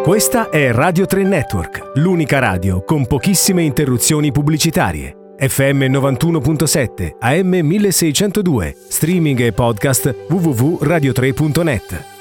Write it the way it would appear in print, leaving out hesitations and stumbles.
Questa è Radio 3 Network, l'unica radio con pochissime interruzioni pubblicitarie. FM 91.7, AM 1602, streaming e podcast www.radio3.net.